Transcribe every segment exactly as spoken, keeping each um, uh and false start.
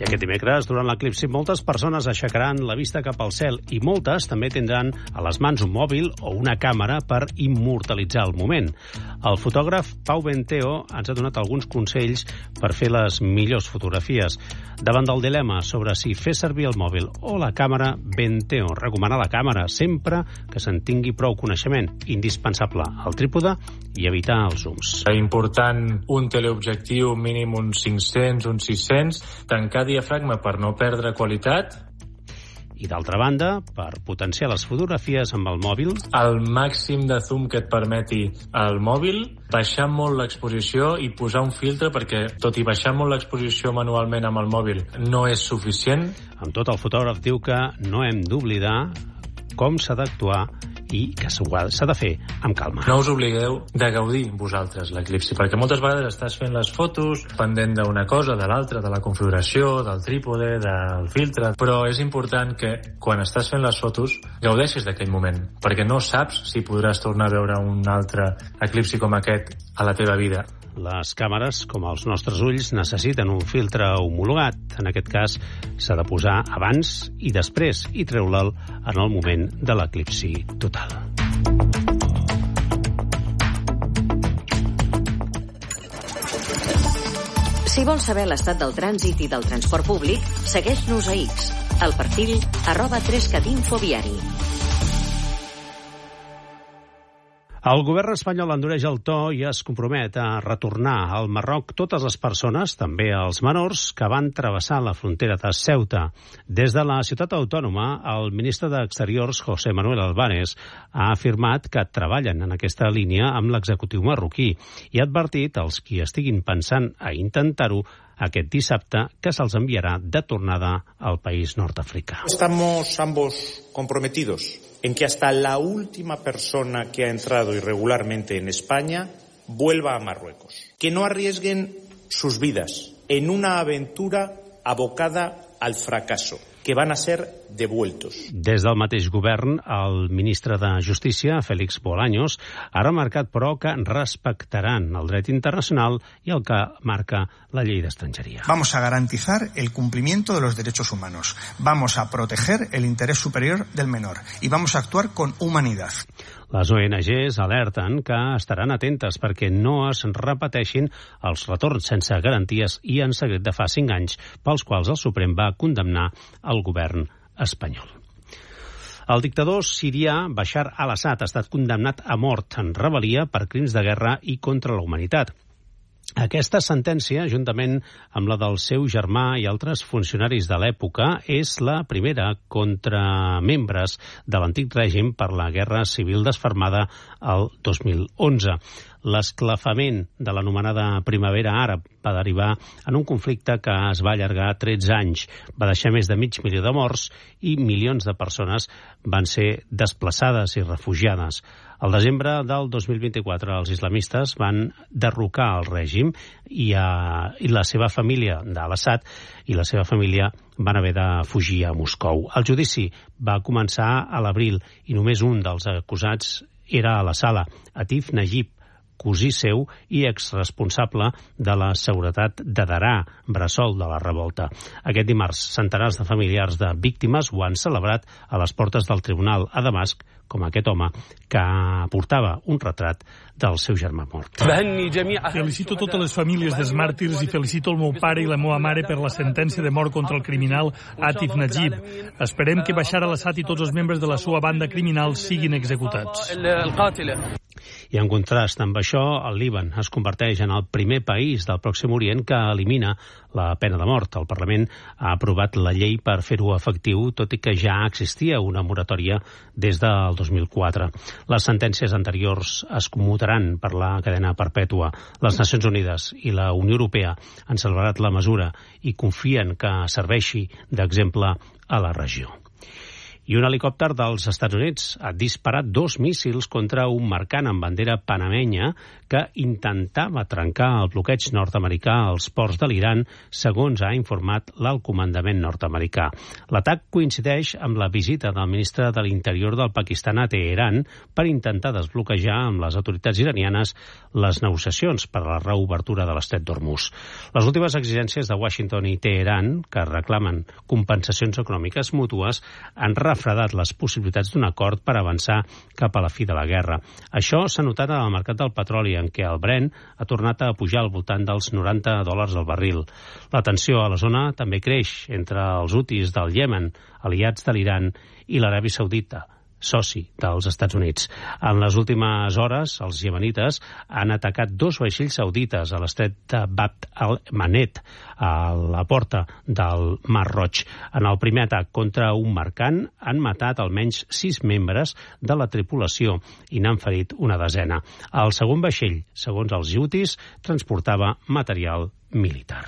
I aquest dimecres, durant l'eclipsi, moltes persones aixecaran la vista cap al cel i moltes també tindran a les mans un mòbil o una càmera per immortalitzar el moment. El fotògraf Pau Benteo ens ha donat alguns consells per fer les millors fotografies. Davant del dilema sobre si fer servir el mòbil o la càmera, Benteo recomana la càmera sempre que se'n tingui prou coneixement. Indispensable el trípode i evitar els zooms. Important un teleobjectiu mínim uns cinc-cents, uns sis-cents, tancar diafragma per no perdre qualitat. I d'altra banda, per potenciar les fotografies amb el mòbil, el màxim de zoom que et permeti el mòbil, baixar molt l'exposició i posar un filtre, perquè tot i baixar molt l'exposició manualment amb el mòbil no és suficient. Amb tot, el fotògraf diu que no hem d'oblidar com s'ha d'actuar i que s'ha de fer amb calma. No us obligueu de gaudir vosaltres l'eclipsi, perquè moltes vegades estàs fent les fotos pendent d'una cosa, de l'altra, de la configuració, del trípode, del filtre, però és important que quan estàs fent les fotos gaudeixis d'aquell moment, perquè no saps si podràs tornar a veure un altre eclipsi com aquest a la teva vida. Les càmeres, com els nostres ulls, necessiten un filtre homologat. En aquest cas, s'ha de posar abans i després i treure'l en el moment de l'eclipsi total. Si vols saber l'estat del trànsit i del transport públic, segueix-nos a X, al perfil arroba tres cat info viari. El govern espanyol endureix el to i es compromet a retornar al Marroc totes les persones, també els menors, que van travessar la frontera de Ceuta. Des de la ciutat autònoma, el ministre d'Exteriors, José Manuel Albániz, ha afirmat que treballen en aquesta línia amb l'executiu marroquí i ha advertit als qui estiguin pensant a intentar-ho aquest dissabte que se'ls enviarà de tornada al país nord-africà. Estamos ambos comprometidos en que hasta la última persona que ha entrado irregularmente en España vuelva a Marruecos. Que no arriesguen sus vidas en una aventura abocada al fracaso, que van a ser devueltos. Des del mateix govern, el ministre de Justícia, Félix Bolaños, ha remarcat, però, que respectaran el dret internacional i el que marca la llei d'estrangeria. Vamos a garantizar el cumplimiento de los derechos humanos. Vamos a proteger el interés superior del menor y vamos a actuar con humanidad. Les O N Ges alerten que estaran atentes perquè no es repeteixin els retorns sense garanties i en secret de fa cinc anys pels quals el Suprem va condemnar el govern espanyol. El dictador sirià Bashar al-Assad ha estat condemnat a mort en rebel·lia per crims de guerra i contra la humanitat. Aquesta sentència, juntament amb la del seu germà i altres funcionaris de l'època, és la primera contra membres de l'antic règim per la guerra civil desfermada el dos mil onze. L'esclafament de l'anomenada primavera àrab va derivar en un conflicte que es va allargar tretze anys, va deixar més de mig milió de morts i milions de persones van ser desplaçades i refugiades. Al desembre del dos mil vint-i-quatre, els islamistes van derrocar el règim i, a, i la seva família d'Al-Assad i la seva família van haver de fugir a Moscou. El judici va començar a l'abril i només un dels acusats era a la sala, Atif Najib, cosí seu i exresponsable de la seguretat de Darà, bressol de la revolta. Aquest dimarts, centenars de familiars de víctimes ho han celebrat a les portes del tribunal a Damasc, com aquest home que portava un retrat del seu germà mort. Felicito totes les famílies dels màrtirs i felicito el meu pare i la meva mare per la sentència de mort contra el criminal Atif Najib. Esperem que Bashar al-Assad i tots els membres de la seva banda criminal siguin executats. I en contrast amb això, el Líban es converteix en el primer país del Pròxim Orient que elimina la pena de mort. El Parlament ha aprovat la llei per fer-ho efectiu, tot i que ja existia una moratòria des del dos mil quatre. Les sentències anteriors es commutaran per la cadena perpètua. Les Nacions Unides i la Unió Europea han celebrat la mesura i confien que serveixi d'exemple a la regió. I un helicòpter dels Estats Units ha disparat dos míssils contra un mercant amb bandera panamenya que intentava trencar el bloqueig nord-americà als ports de l'Iran, segons ha informat l'alt comandament nord-americà. L'atac coincideix amb la visita del ministre de l'Interior del Pakistan a Teheran per intentar desbloquejar amb les autoritats iranianes les negociacions per a la reobertura de l'estret d'Hormuz. Les últimes exigències de Washington i Teheran, que reclamen compensacions econòmiques mútues, han refredat les possibilitats d'un acord per avançar cap a la fi de la guerra. Això s'ha notat en el mercat del petroli, en què el Brent ha tornat a pujar al voltant dels noranta dòlars al barril. La tensió a la zona també creix entre els hutis del Iemen, aliats de l'Iran, i l'Aràbia Saudita, soci dels Estats Units. En les últimes hores, els iemenites han atacat dos vaixells saudites a l'estret de Bab al-Mandeb, a la porta del Mar Roig. En el primer atac contra un mercant han matat almenys sis membres de la tripulació i n'han ferit una desena. El segon vaixell, segons els hutis, transportava material militar.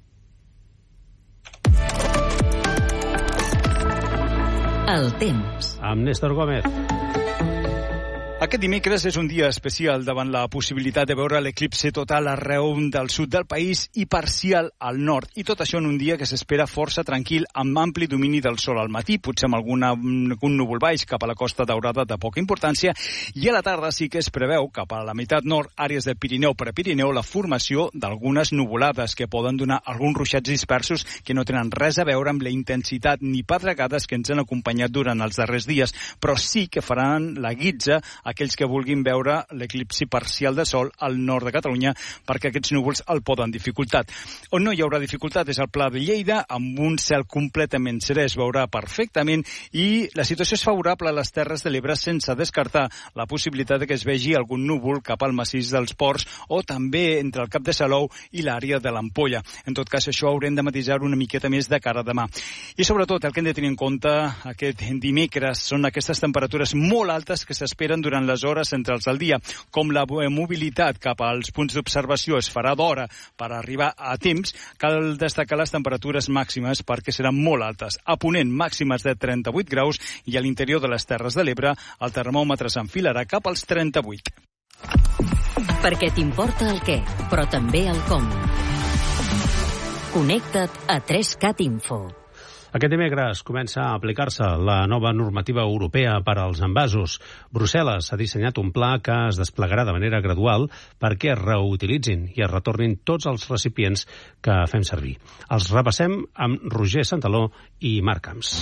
El temps. Amb Néstor Gómez. Aquest dimecres és un dia especial davant la possibilitat de veure l'eclipsi total arreu del sud del país i parcial al nord. I tot això en un dia que s'espera força tranquil, amb ampli domini del sol al matí, potser amb alguna, algun núvol baix cap a la Costa Daurada de poca importància, i a la tarda sí que es preveu cap a la meitat nord, àrees de Pirineu per a Pirineu, la formació d'algunes nuvolades que poden donar alguns ruixats dispersos que no tenen res a veure amb la intensitat ni pedregades que ens han acompanyat durant els darrers dies, però sí que faran la guitza aquells que vulguin veure l'eclipsi parcial de sol al nord de Catalunya, perquè aquests núvols el poden dificultat. On no hi haurà dificultat és al Pla de Lleida, amb un cel completament serè, es veurà perfectament, i la situació és favorable a les Terres de l'Ebre, sense descartar la possibilitat de que es vegi algun núvol cap al massís dels Ports o també entre el Cap de Salou i l'àrea de l'Ampolla. En tot cas, això haurem de matisar una miqueta més de cara a demà. I sobretot, el que hem de tenir en compte aquest dimecres són aquestes temperatures molt altes que s'esperen durant les hores centrals del dia. Com la mobilitat cap als punts d'observació es farà d'hora per arribar a temps, cal destacar les temperatures màximes perquè seran molt altes. A Ponent, màximes de trenta-vuit graus, i a l'interior de les Terres de l'Ebre el termòmetre s'enfilarà cap als trenta-vuit. Perquè t'importa el què, però també el com. Connecta't a tres cat Info. Aquest dimecres comença a aplicar-se la nova normativa europea per als envasos. Brussel·les ha dissenyat un pla que es desplegarà de manera gradual perquè es reutilitzin i es retornin tots els recipients que fem servir. Els repassem amb Roger Santaló i Marc Camps.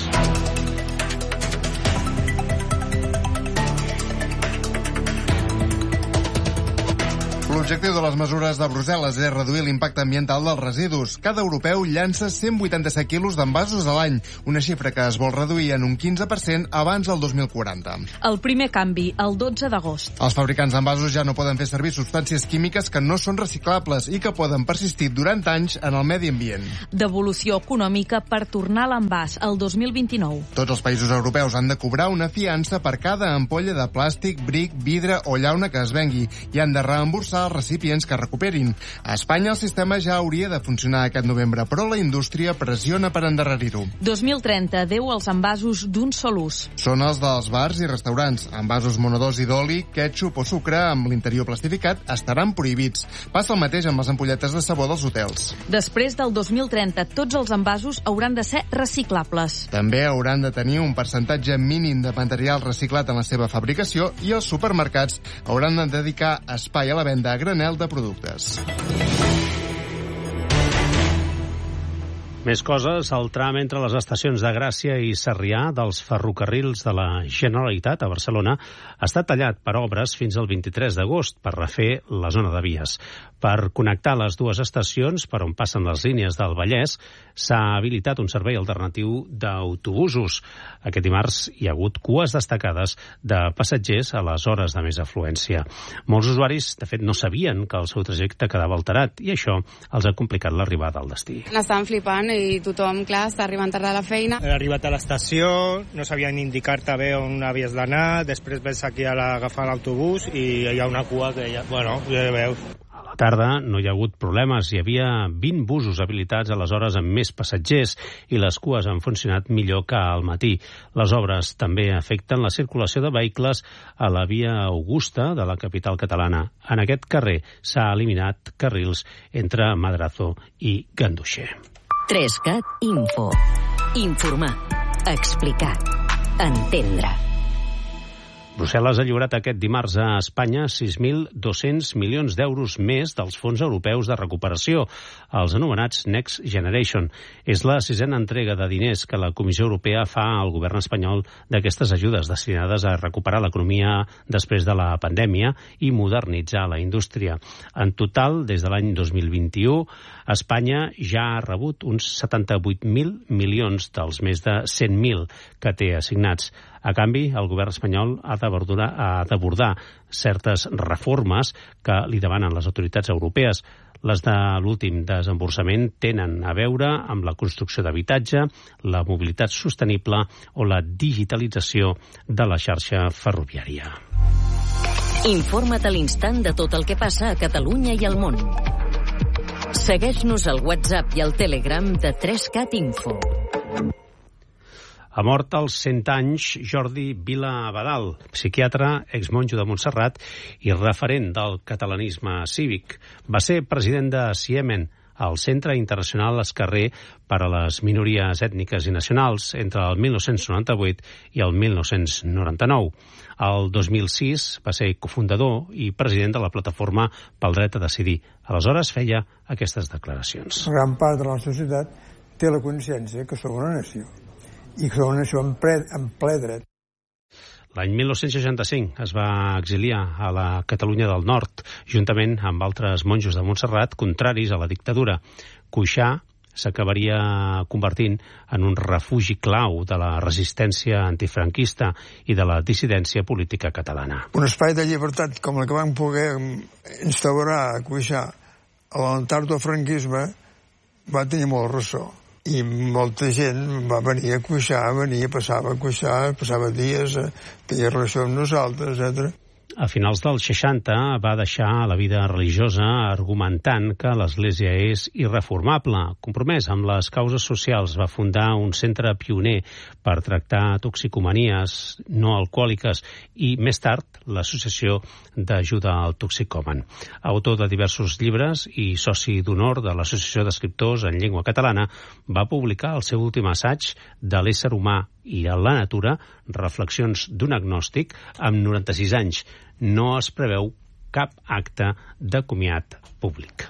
L'objectiu de les mesures de Brussel·les és reduir l'impacte ambiental dels residus. Cada europeu llança cent vuitanta-set quilos d'envasos a l'any, una xifra que es vol reduir en un quinze per cent abans del dos mil quaranta. El primer canvi, el dotze d'agost. Els fabricants d'envasos ja no poden fer servir substàncies químiques que no són reciclables i que poden persistir durant anys en el medi ambient. Devolució econòmica per tornar l'envàs el dos mil vint-i-nou. Tots els països europeus han de cobrar una fiança per cada ampolla de plàstic, bric, vidre o llauna que es vengui i han de reemborsar els recipients que recuperin. A Espanya el sistema ja hauria de funcionar aquest novembre, però la indústria pressiona per endarrerir-ho. dos mil trenta, deu els envasos d'un sol ús. Són els dels bars i restaurants. Envasos monodosi d'oli, ketchup o sucre amb l'interior plastificat estaran prohibits. Passa el mateix amb les ampolletes de sabó dels hotels. Després del dos mil trenta, tots els envasos hauran de ser reciclables. També hauran de tenir un percentatge mínim de material reciclat en la seva fabricació i els supermercats hauran de dedicar espai a la venda a granel de productes. Més coses, el tram entre les estacions de Gràcia i Sarrià dels ferrocarrils de la Generalitat a Barcelona ha estat tallat per obres fins al vint-i-tres d'agost per refer la zona de vies. Per connectar les dues estacions per on passen les línies del Vallès s'ha habilitat un servei alternatiu d'autobusos. Aquest dimarts hi ha hagut cues destacades de passatgers a les hores de més afluència. Molts usuaris, de fet, no sabien que el seu trajecte quedava alterat i això els ha complicat l'arribada al destí. N'estaven flipant i tothom, clar, està arribant tard a la feina. He arribat a l'estació, no sabien indicar-te bé on havies d'anar, després vens aquí a la, agafar l'autobús i hi ha una cua que ja, bueno, ja veus. A la tarda no hi ha hagut problemes. Hi havia vint busos habilitats a les hores amb més passatgers i les cues han funcionat millor que al matí. Les obres també afecten la circulació de vehicles a la via Augusta de la capital catalana. En aquest carrer s'ha eliminat carrils entre Madrazo i Ganduxer. tres cat Info. Informar. Explicar. Entendre. Brussel·les ha lliurat aquest dimarts a Espanya sis mil dos-cents milions d'euros més dels fons europeus de recuperació, els anomenats Next Generation. És la sisena entrega de diners que la Comissió Europea fa al govern espanyol d'aquestes ajudes destinades a recuperar l'economia després de la pandèmia i modernitzar la indústria. En total, des de l'any dos mil vint-i-u, Espanya ja ha rebut uns setanta-vuit mil milions dels més de cent mil que té assignats. A canvi, el govern espanyol ha d'abordar certes reformes que li demanen les autoritats europees. Les de l'últim desemborsament tenen a veure amb la construcció d'habitatge, la mobilitat sostenible o la digitalització de la xarxa ferroviària. Informa't a l'instant de tot el que passa a Catalunya i al món. Segueix-nos al WhatsApp i al Telegram de tres cat Info. Ha mort als cent anys Jordi Vila Abadal, psiquiatre, exmonjo de Montserrat i referent del catalanisme cívic. Va ser president de Siemen, el Centre Internacional Esquerrer per a les Minories Ètniques i Nacionals, entre el mil nou-cents noranta-vuit i el mil nou-cents noranta-nou. El dos mil sis va ser cofundador i president de la Plataforma pel Dret a Decidir. Aleshores feia aquestes declaracions. Gran part de la societat té la consciència que som una nació i que són això en ple, en ple dret. L'any mil nou-cents seixanta-cinc es va exiliar a la Catalunya del Nord, juntament amb altres monjos de Montserrat contraris a la dictadura. Cuixà s'acabaria convertint en un refugi clau de la resistència antifranquista i de la dissidència política catalana. Un espai de llibertat com el que vam poder instaurar a Cuixà a l'entorn del franquisme va tenir molt ressò. I molta gent va venir a Cuixà, venia, passava a Cuixà, passava dies, tenia relació amb nosaltres, etcètera. A finals dels seixanta va deixar la vida religiosa argumentant que l'Església és irreformable. Compromès amb les causes socials, va fundar un centre pioner per tractar toxicomanies no alcohòliques i, més tard, l'Associació d'Ajuda al Toxicòman. Autor de diversos llibres i soci d'honor de l'Associació d'Escriptors en Llengua Catalana, va publicar el seu últim assaig de l'ésser humà i a la natura, reflexions d'un agnòstic, amb noranta-sis anys. No es preveu cap acte de comiat públic.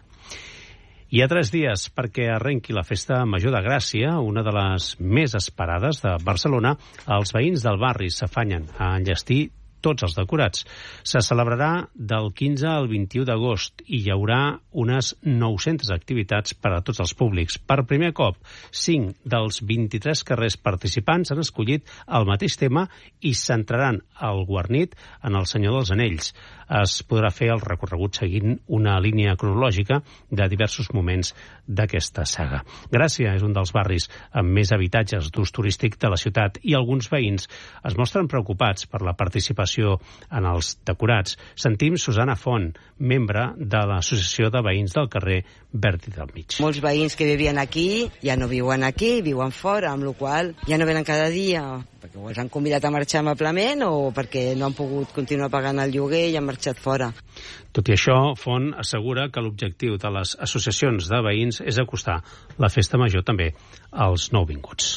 Hi ha tres dies perquè arrenqui la Festa Major de Gràcia, una de les més esperades de Barcelona. Els veïns del barri s'afanyen a enllestir tots els decorats. Se celebrarà del quinze al vint-i-u d'agost i hi haurà unes nou-centes activitats per a tots els públics. Per primer cop, cinc dels vint-i-tres carrers participants han escollit el mateix tema i centraran el guarnit en el Senyor dels Anells. Es podrà fer el recorregut seguint una línia cronològica de diversos moments d'aquesta saga. Gràcia és un dels barris amb més habitatges d'ús turístic de la ciutat i alguns veïns es mostren preocupats per la participació en els decorats. Sentim Susana Font, membre de l'Associació de Veïns del carrer Verdi del Mig. Molts veïns que vivien aquí ja no viuen aquí, viuen fora, amb la qual cosa ja no venen cada dia perquè els han convidat a marxar amablement o perquè no han pogut continuar pagant el lloguer i han marxat fora. Tot i això, Font assegura que l'objectiu de les associacions de veïns és acostar la Festa Major també als nouvinguts.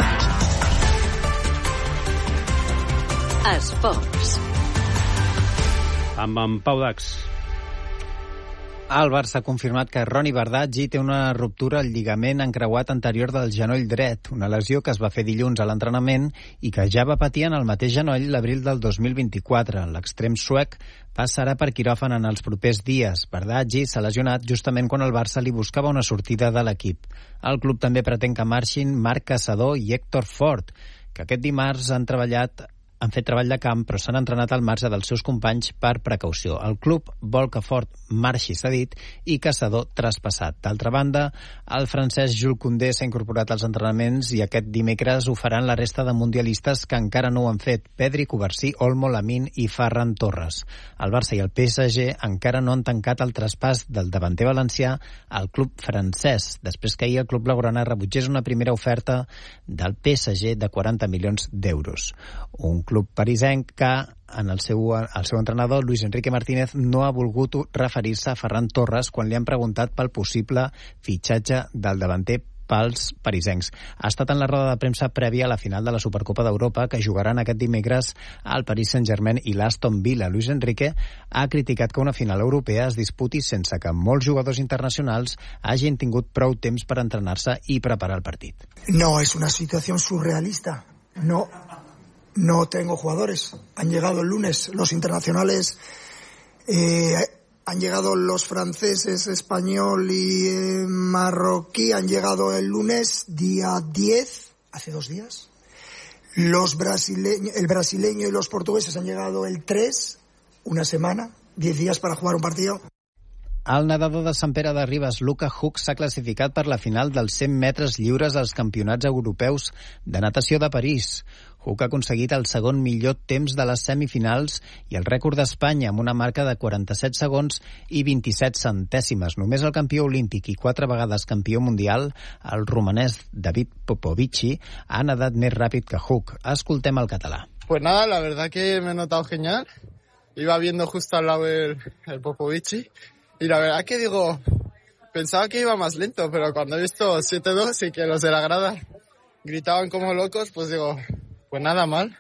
Esports. Amb en Pau Dax. El Barça ha confirmat que Roni Bardaggi té una ruptura al lligament encreuat anterior del genoll dret, una lesió que es va fer dilluns a l'entrenament i que ja va patir en el mateix genoll l'abril del dos mil vint-i-quatre. L'extrem suec passarà per quiròfan en els propers dies. Bardaggi s'ha lesionat justament quan el Barça li buscava una sortida de l'equip. El club també pretén que marxin Marc Caçador i Héctor Fort, que aquest dimarts han treballat han fet treball de camp, però s'han entrenat al marge dels seus companys per precaució. El club vol que Fort marxi cedit i Caçador traspassat. D'altra banda, el francès Jules Koundé s'ha incorporat als entrenaments i aquest dimecres ho faran la resta de mundialistes que encara no ho han fet: Pedri, Covarsí, Olmo, Lamine i Ferran Torres. El Barça i el P S G encara no han tancat el traspàs del davanter valencià al club francès, després que ahir el club blaugrana rebutgés una primera oferta del P S G de quaranta milions d'euros. Un club parisenc que en el seu, el seu entrenador, Luis Enrique Martínez, no ha volgut referir-se a Ferran Torres quan li han preguntat pel possible fitxatge del davanter pels parisencs. Ha estat en la roda de premsa prèvia a la final de la Supercopa d'Europa que jugaran aquest dimecres al Paris Saint-Germain i l'Aston Villa. Luis Enrique ha criticat que una final europea es disputi sense que molts jugadors internacionals hagin tingut prou temps per entrenar-se i preparar el partit. No, es una situación surrealista. No, no tengo jugadores. Han llegado el lunes los internacionales, eh, han llegado los franceses, español y eh, marroquí, han llegado el lunes, día diez, hace dos días. Los brasileños, el brasileño y los portugueses han llegado el tres, una semana, diez días para jugar un partido. El nedador de Sant Pere de Ribes, Luca Huck, s'ha classificat per la final dels cent metres lliures als campionats europeus de natació de París. Huck ha aconseguit el segon millor temps de les semifinals i el rècord d'Espanya amb una marca de quaranta-set segons i vint-i-set centèsimes. Només el campió olímpic i quatre vegades campió mundial, el romanès David Popovici, ha nedat més ràpid que Huck. Escoltem el català. Pues nada, la verdad que me he notado genial. Iba viendo justo al lado el, el Popovici. Y la verdad que digo, pensaba que iba más lento, pero cuando he visto siete dos y que los de la grada gritaban como locos, pues digo, pues nada mal.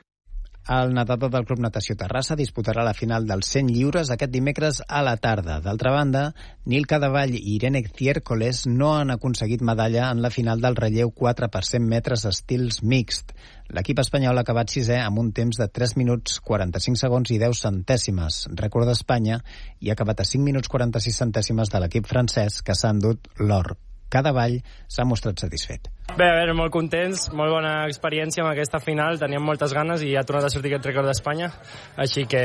El nedador del Club Natació Terrassa disputarà la final dels cent lliures aquest dimecres a la tarda. D'altra banda, Nil Cadevall i Irene Ciércoles no han aconseguit medalla en la final del relleu quatre per cent metres estils mixt. L'equip espanyol ha acabat sisè amb un temps de tres minuts quaranta-cinc segons i deu centèsimes, rècord d'Espanya, i ha acabat a cinc minuts quaranta-sis centèsimes de l'equip francès, que s'ha endut l'or. Cadevall s'ha mostrat satisfet. Bé, a veure, molt contents, molt bona experiència amb aquesta final, teníem moltes ganes i ha tornat a sortir aquest rècord d'Espanya, així que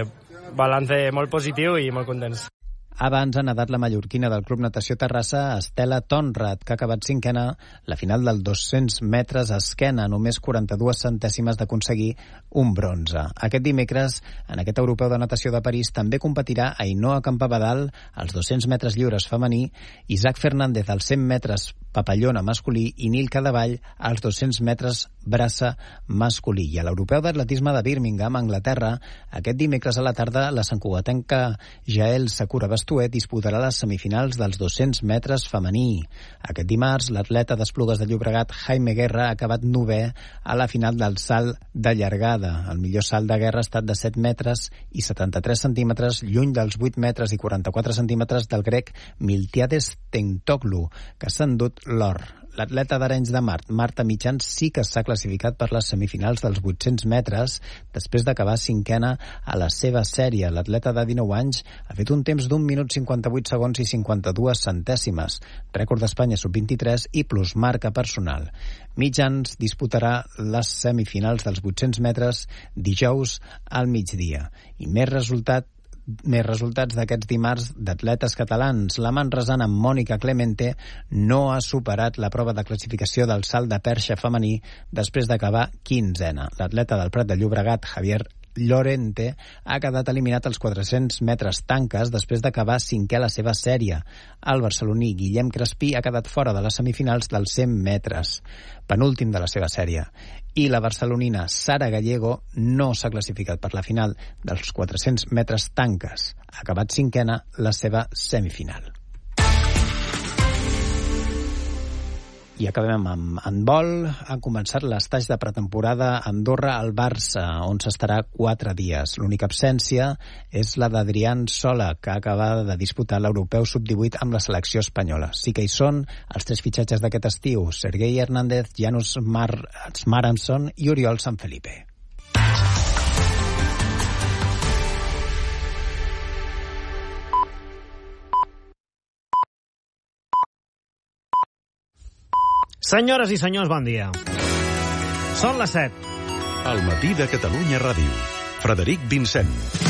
balance molt positiu i molt contents. Abans ha nedat la mallorquina del Club Natació Terrassa, Estela Tonrad, que ha acabat cinquena la final del dos-cents metres a esquena, només quaranta-dues centèsimes d'aconseguir un bronze. Aquest dimecres, en aquest europeu de natació de París, també competirà Ainhoa Campabadal als dos-cents metres lliures femení, Isaac Fernández als cent metres papallona masculí i Nil Cadevall als dos-cents metres braça masculí. I a l'europeu d'atletisme de Birmingham, Anglaterra, aquest dimecres a la tarda, la santcugatenca Jael Sakura Bastuet disputarà les semifinals dels dos-cents metres femení. Aquest dimarts, l'atleta d'Esplugues de Llobregat, Jaime Guerra, ha acabat novè a la final del salt de llargada. El millor salt de Guerra ha estat de set metres i setanta-tres centímetres, lluny dels vuit metres i quaranta-quatre centímetres del grec Miltiades Tentoglu, que s'ha endut l'or. L'atleta d'Arenys de Mar, Marta Mitjans, sí que s'ha classificat per les semifinals dels vuit-cents metres després d'acabar cinquena a la seva sèrie. L'atleta de dinou anys ha fet un temps d'un minut cinquanta-vuit segons i cinquanta-dues centèsimes, rècord d'Espanya sub vint-i-tres i plus marca personal. Mitjans disputarà les semifinals dels vuit-cents metres dijous al migdia. I més resultat Més resultats d'aquests dimarts d'atletes catalans. La manresana Mònica Clemente no ha superat la prova de classificació del salt de perxa femení després d'acabar quinzena. L'atleta del Prat de Llobregat, Javier Llorente, ha quedat eliminat als quatre-cents metres tanques després d'acabar cinquè a la seva sèrie. El barceloní Guillem Crespí ha quedat fora de les semifinals dels cent metres, penúltim de la seva sèrie. I la barcelonina Sara Gallego no s'ha classificat per la final dels quatre-cents metres tanques. Ha acabat cinquena la seva semifinal. I acabem amb handbol. Ha començat l'estatge de pretemporada a Andorra al Barça, on s'estarà quatre dies. L'única absència és la d'Adrián Sola, que acaba de disputar l'europeu sub divuit amb la selecció espanyola. Sí que hi són els tres fitxatges d'aquest estiu: Sergei Hernández, Janus Mar Smaramson i Oriol Sanfelipe. Senyores i senyors, bon dia. Són les set. El matí de Catalunya Ràdio. Frederic Vincent.